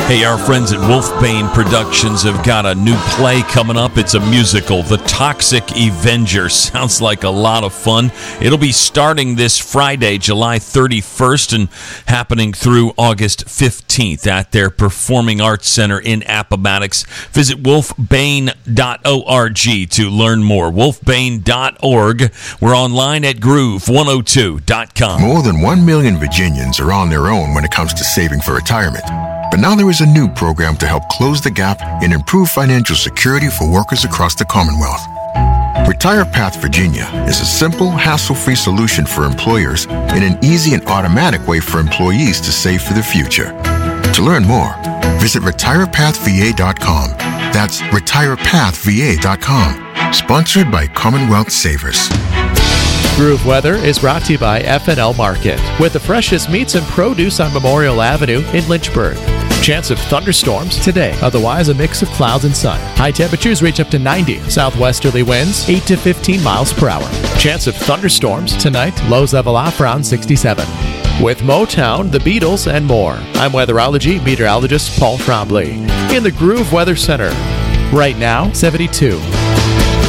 Hey, our friends at Wolfbane Productions have got a new play coming up. It's a musical, The Toxic Avenger. Sounds like a lot of fun. It'll be starting this Friday, July 31st, and happening through August 15th at their Performing Arts Center in Appomattox. Visit wolfbane.org to learn more. wolfbane.org. We're online at groove102.com. More than 1 million Virginians are on their own when it comes to saving for retirement. But now there is a new program to help close the gap and improve financial security for workers across the Commonwealth. Retire Path Virginia is a simple, hassle-free solution for employers and an easy and automatic way for employees to save for the future. To learn more, visit retirepathva.com. That's retirepathva.com. Sponsored by Commonwealth Savers. Groove Weather is brought to you by F&L Market, with the freshest meats and produce on Memorial Avenue in Lynchburg. Chance of thunderstorms today, otherwise a mix of clouds and sun. High temperatures reach up to 90. Southwesterly winds 8 to 15 miles per hour. Chance of thunderstorms tonight, lows level off around 67. With Motown, the Beatles, and more. I'm weatherology meteorologist Paul Trombley in the Groove Weather Center. Right now, 72.